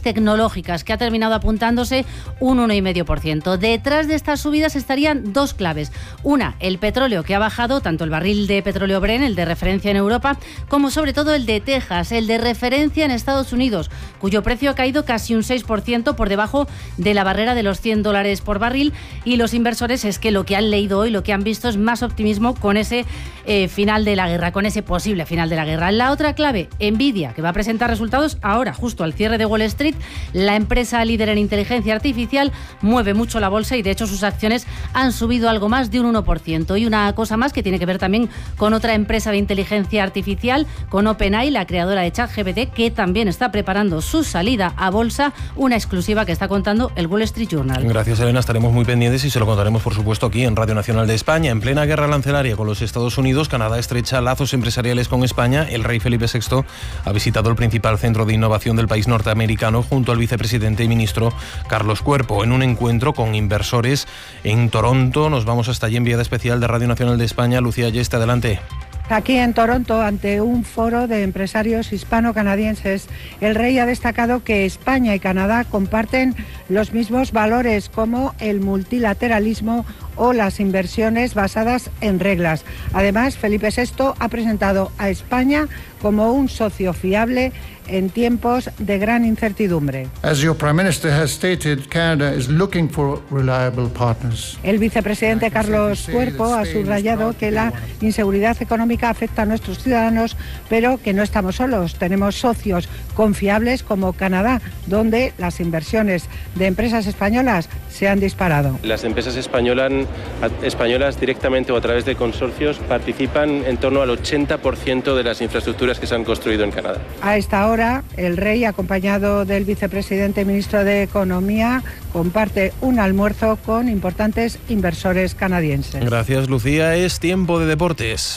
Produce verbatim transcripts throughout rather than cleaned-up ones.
tecnológicas, que ha terminado apuntándose un uno coma cinco por ciento. Detrás de estas subidas estarían dos claves. Una, el petróleo, que ha bajado, tanto el barril de petróleo Brent, el de referencia en Europa, como sobre todo el de Texas, el de referencia en Estados Unidos, cuyo precio ha caído casi un seis por ciento por debajo de la barrera de los cien dólares por barril. Y los inversores es que lo que han leído hoy, lo que han visto es más optimismo con ese eh, final de la guerra, con ese posible final de la guerra. La otra clave, Nvidia, que va a presentar resultados ahora, justo al cierre de Wall Street. La empresa líder en inteligencia artificial mueve mucho la bolsa y de hecho sus acciones han subido algo más de un uno por ciento. Y una cosa más que tiene que ver también con otra empresa de inteligencia artificial, con OpenAI, la creadora de ChatGPT, que también está preparando su salida a bolsa, una exclusiva que está contando el Wall Street Journal. Gracias, Elena, estaremos muy pendientes y se lo contaremos por supuesto aquí en Radio Nacional de España. En plena guerra arancelaria con los Estados Unidos, Canadá estrecha lazos empresariales con España. El rey Felipe sexto ha visitado el principal centro de innovación del país norteamericano junto al vicepresidente y ministro Carlos Cuerpo en un encuentro con inversores en Toronto. Nos vamos hasta allí, enviada especial de Radio Nacional de España, Lucía Ayeste, adelante. Aquí en Toronto, ante un foro de empresarios hispano-canadienses, el rey ha destacado que España y Canadá comparten los mismos valores como el multilateralismo o las inversiones basadas en reglas. Además, Felipe sexto ha presentado a España como un socio fiable en tiempos de gran incertidumbre. As your Prime Minister has stated, Canada is looking for reliable partners. El vicepresidente Carlos Cuerpo ha subrayado que la inseguridad económica afecta a nuestros ciudadanos, pero que no estamos solos. Tenemos socios confiables como Canadá, donde las inversiones de empresas españolas se han disparado. Las empresas españolas, españolas directamente o a través de consorcios participan en torno al ochenta por ciento de las infraestructuras que se han construido en Canadá. A esta hora, el rey, acompañado del vicepresidente y ministro de Economía, comparte un almuerzo con importantes inversores canadienses. Gracias, Lucía. Es tiempo de deportes.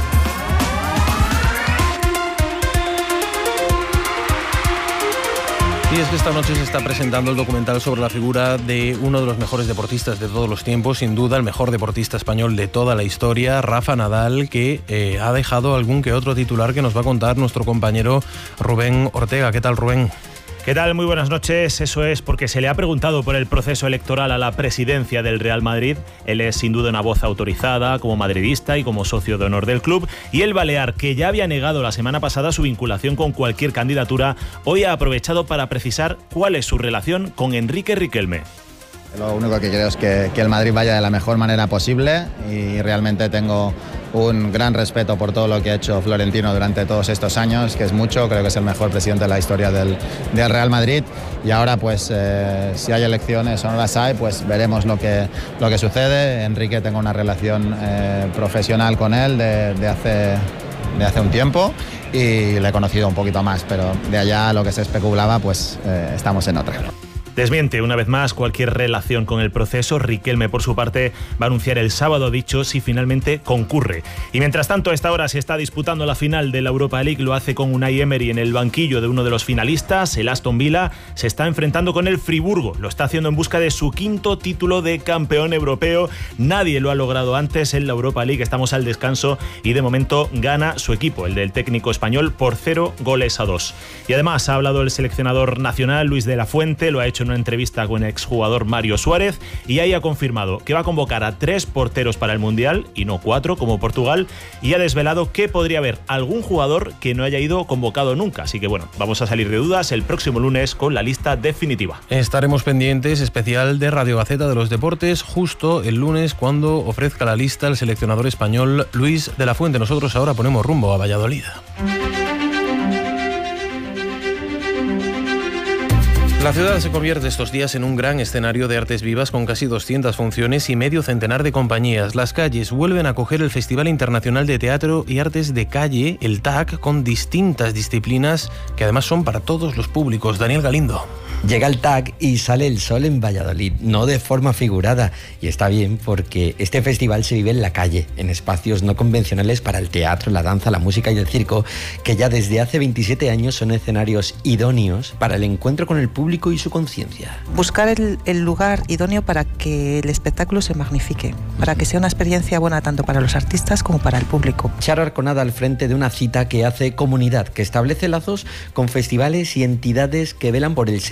Y es que esta noche se está presentando el documental sobre la figura de uno de los mejores deportistas de todos los tiempos, sin duda el mejor deportista español de toda la historia, Rafa Nadal, que eh, ha dejado algún que otro titular que nos va a contar nuestro compañero Rubén Ortega. ¿Qué tal, Rubén? ¿Qué tal? Muy buenas noches. Eso es porque se le ha preguntado por el proceso electoral a la presidencia del Real Madrid. Él es sin duda una voz autorizada como madridista y como socio de honor del club. Y el balear, que ya había negado la semana pasada su vinculación con cualquier candidatura, hoy ha aprovechado para precisar cuál es su relación con Enrique Riquelme. Lo único que creo es que, que el Madrid vaya de la mejor manera posible y realmente tengo un gran respeto por todo lo que ha hecho Florentino durante todos estos años, que es mucho, creo que es el mejor presidente de la historia del, del Real Madrid y ahora pues eh, si hay elecciones o no las hay, pues veremos lo que, lo que sucede. Enrique, tengo una relación eh, profesional con él de, de, hace, de hace un tiempo y le he conocido un poquito más, pero de allá a lo que se especulaba pues eh, estamos en otra. Desmiente una vez más cualquier relación con el proceso. Riquelme, por su parte, va a anunciar el sábado, ha dicho, si finalmente concurre. Y mientras tanto, a esta hora se está disputando la final de la Europa League. Lo hace con Unai Emery en el banquillo de uno de los finalistas. El Aston Villa se está enfrentando con el Friburgo. Lo está haciendo en busca de su quinto título de campeón europeo. Nadie lo ha logrado antes en la Europa League. Estamos al descanso y de momento gana su equipo, el del técnico español, por cero goles a dos. Y además ha hablado el seleccionador nacional, Luis de la Fuente. Lo ha hecho en una entrevista con el exjugador Mario Suárez y ahí ha confirmado que va a convocar a tres porteros para el Mundial y no cuatro como Portugal, y ha desvelado que podría haber algún jugador que no haya ido convocado nunca. Así que bueno, vamos a salir de dudas el próximo lunes con la lista definitiva. Estaremos pendientes, especial de Radio Gaceta de los Deportes, justo el lunes cuando ofrezca la lista el seleccionador español Luis de la Fuente. Nosotros ahora ponemos rumbo a Valladolid. La ciudad se convierte estos días en un gran escenario de artes vivas con casi doscientas funciones y medio centenar de compañías. Las calles vuelven a acoger el Festival Internacional de Teatro y Artes de Calle, el T A C, con distintas disciplinas que además son para todos los públicos. Daniel Galindo. Llega el T A C y sale el sol en Valladolid, no de forma figurada. Y está bien porque este festival se vive en la calle, en espacios no convencionales para el teatro, la danza, la música y el circo, que ya desde hace veintisiete años son escenarios idóneos para el encuentro con el público y su conciencia. Buscar el, el lugar idóneo para que el espectáculo se magnifique, para que sea una experiencia buena tanto para los artistas como para el público. Charo Arconada al frente de una cita que hace comunidad, que establece lazos con festivales y entidades que velan por el